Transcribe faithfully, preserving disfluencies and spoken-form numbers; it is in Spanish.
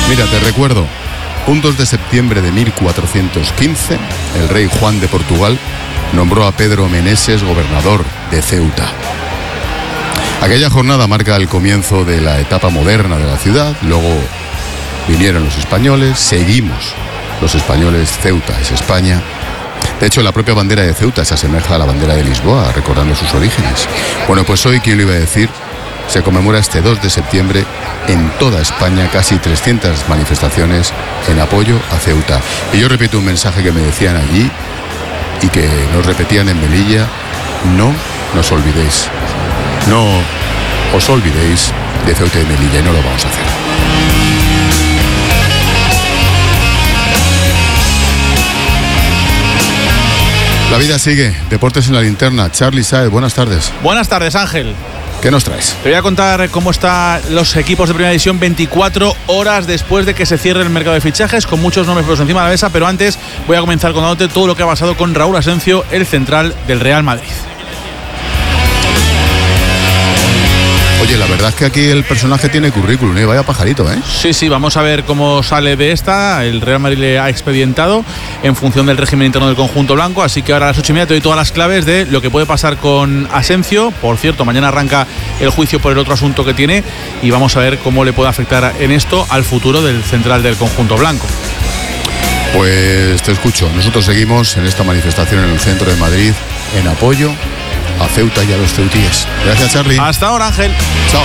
Mira, te recuerdo, un dos de septiembre de mil cuatrocientos quince, el rey Juan de Portugal nombró a Pedro Meneses gobernador de Ceuta. Aquella jornada marca el comienzo de la etapa moderna de la ciudad. Luego vinieron los españoles, seguimos los españoles, Ceuta es España. De hecho, la propia bandera de Ceuta se asemeja a la bandera de Lisboa, recordando sus orígenes. Bueno, pues hoy, ¿quién lo iba a decir? Se conmemora este dos de septiembre en toda España, casi trescientas manifestaciones en apoyo a Ceuta. Y yo repito un mensaje que me decían allí y que nos repetían en Melilla: no nos olvidéis, no os olvidéis de Ceuta y Melilla, y no lo vamos a hacer. La vida sigue, Deportes en la Linterna. Charly Sáez, buenas tardes. Buenas tardes, Ángel. ¿Qué nos traes? Te voy a contar cómo están los equipos de Primera División veinticuatro horas después de que se cierre el mercado de fichajes, con muchos nombres puestos encima de la mesa, pero antes voy a comenzar contándote todo lo que ha pasado con Raúl Asencio, el central del Real Madrid. Oye, la verdad es que aquí el personaje tiene currículum, ¿eh? Vaya pajarito, ¿eh? Sí, sí, vamos a ver cómo sale de esta. El Real Madrid le ha expedientado en función del régimen interno del conjunto blanco, así que ahora a las ocho y media te doy todas las claves de lo que puede pasar con Asencio. Por cierto, mañana arranca el juicio por el otro asunto que tiene y vamos a ver cómo le puede afectar en esto al futuro del central del conjunto blanco. Pues te escucho. Nosotros seguimos en esta manifestación en el centro de Madrid en apoyo a Ceuta y a los ceutíes. Gracias, Charly. Hasta ahora, Ángel. Chao.